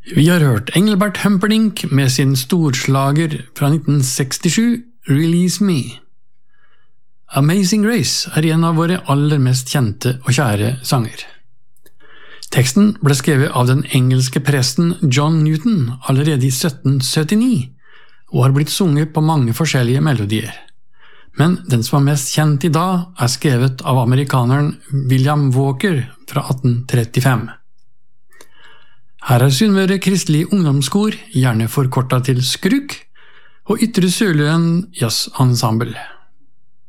Vi har hørt Engelbert Humperdinck med sin storslager fra 1967, Release Me. Amazing Grace er en av våre aller mest kjente og kjære sanger. Teksten ble skrevet av den engelske presten John Newton allerede i 1779, og har blitt sunget på mange forskjellige melodier. Men den som er mest kjent i dag er skrevet av amerikaneren William Walker fra 1835. Her er Sunnmøre Kristelig Ungdomskor, gjerne forkortet til SKRUK, og Ytre Søløen Jazz Ensemble.